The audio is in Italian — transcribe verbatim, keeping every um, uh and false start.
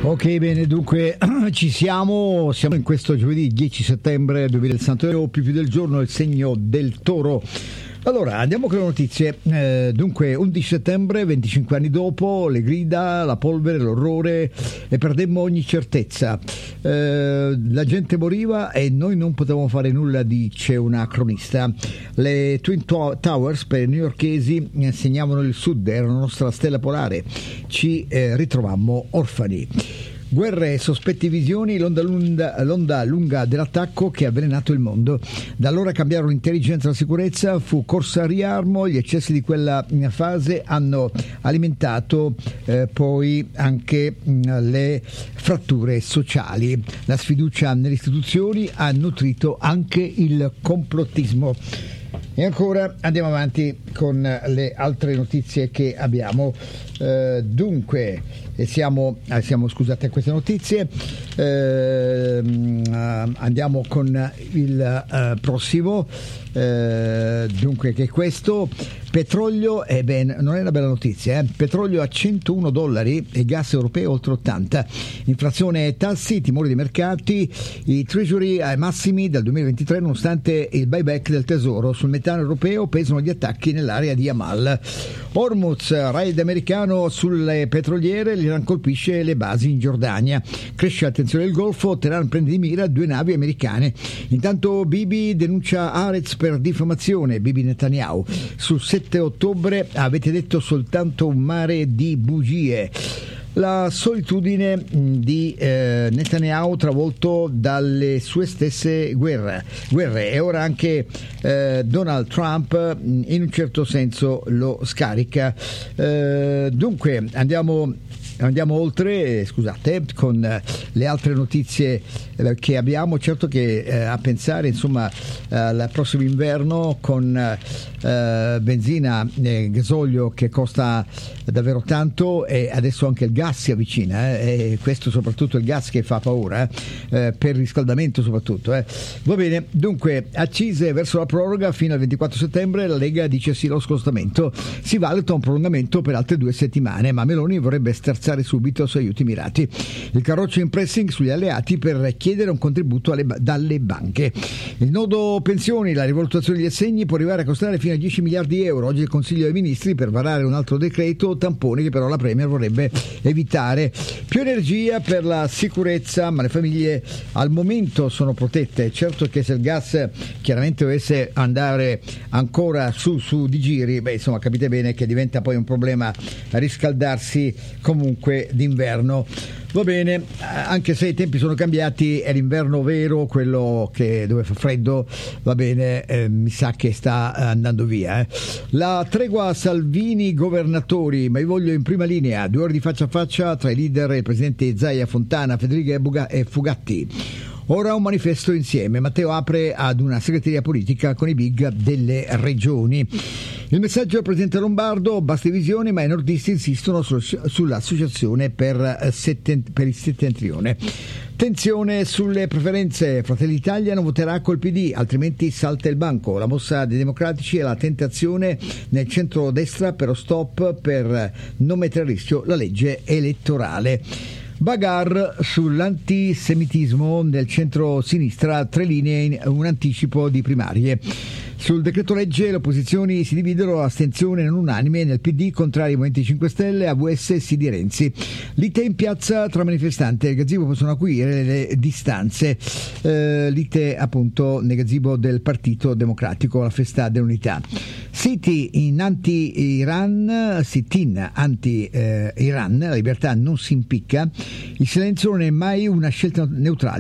Ok, bene, dunque ci siamo, siamo in questo giovedì dieci settembre duemilasessantadue, più più del giorno, il segno del toro. Allora, andiamo con le notizie. Eh, dunque, undici settembre, venticinque anni dopo, le grida, la polvere, l'orrore e perdemmo ogni certezza. Eh, la gente moriva e noi non potevamo fare nulla, dice una cronista. Le Twin Towers per i newyorkesi segnavano il sud, erano la nostra stella polare. Ci eh, ritrovammo orfani. Guerre, sospetti, visioni, l'onda lunga, l'onda lunga dell'attacco che ha avvelenato il mondo. Da allora cambiarono l'intelligenza e la sicurezza, fu corsa a riarmo, gli eccessi di quella fase hanno alimentato eh, poi anche mh, le fratture sociali. La sfiducia nelle istituzioni ha nutrito anche il complottismo. E ancora andiamo avanti con le altre notizie che abbiamo. Eh, dunque, siamo, eh, siamo scusate a queste notizie. Eh, andiamo con il eh, prossimo. Eh, dunque, che questo petrolio, eh ben, non è una bella notizia, eh? Petrolio a centouno dollari e gas europeo oltre ottanta, inflazione e tassi, timori dei mercati, i treasury ai massimi dal duemilaventitré nonostante il buyback del tesoro. Sul metano europeo pesano gli attacchi nell'area di Amal. Hormuz, raid americano sulle petroliere, l'Iran colpisce le basi in Giordania, cresce la tensione del Golfo, Teheran prende di mira due navi americane. Intanto Bibi denuncia Haaretz per diffamazione. Bibi Netanyahu: sul sette ottobre avete detto soltanto un mare di bugie. La solitudine di eh, Netanyahu travolto dalle sue stesse guerre, guerre e ora anche eh, Donald Trump in un certo senso lo scarica. Eh, dunque andiamo Andiamo oltre, scusate, con eh, le altre notizie eh, che abbiamo. Certo che eh, a pensare insomma eh, al prossimo inverno con eh, benzina e gasolio che costa davvero tanto, e adesso anche il gas si avvicina, eh, e questo soprattutto il gas che fa paura, eh, eh, per il riscaldamento soprattutto. Eh. Va bene, dunque accise verso la proroga fino al ventiquattro settembre, la Lega dice sì allo scostamento, si valuta un prolungamento per altre due settimane, ma Meloni vorrebbe sterzare subito su aiuti mirati. Il carroccio in pressing sugli alleati per chiedere un contributo alle, dalle banche. Il nodo pensioni, la rivalutazione degli assegni può arrivare a costare fino a dieci miliardi di euro. Oggi il Consiglio dei Ministri per varare un altro decreto tampone che però la Premier vorrebbe evitare. Più energia per la sicurezza, ma le famiglie al momento sono protette. Certo che se il gas chiaramente dovesse andare ancora su su di giri, beh insomma capite bene che diventa poi un problema riscaldarsi comunque d'inverno. Va bene, anche se i tempi sono cambiati, è l'inverno vero, quello che dove fa freddo, va bene, eh, mi sa che sta andando via. Eh. La tregua Salvini governatori, ma vi voglio in prima linea, due ore di faccia a faccia tra i leader e il presidente Zaia, Fontana, Federica e Fugatti. Ora un manifesto insieme. Matteo apre ad una segreteria politica con i big delle regioni. Il messaggio del presidente Lombardo: basta divisione, ma i nordisti insistono su, sull'associazione per, setten, per il settentrione. Tensione sulle preferenze. Fratelli d'Italia non voterà col P D, altrimenti salta il banco. La mossa dei democratici è la tentazione nel centro-destra per lo stop per non mettere a rischio la legge elettorale. Bagar sull'antisemitismo del centro-sinistra, tre linee in un anticipo di primarie. Sul decreto legge le opposizioni si dividono, astensione non unanime nel P D, contrari ai Movimento cinque Stelle, A V S sì di Renzi. Lite in piazza tra manifestanti, il gazebo possono acuire le distanze. Eh, lite appunto nel gazebo del Partito Democratico, la festa dell'unità. Siti in anti-Iran, sit-in anti-Iran, la libertà non si impicca, il silenzio non è mai una scelta neutrale.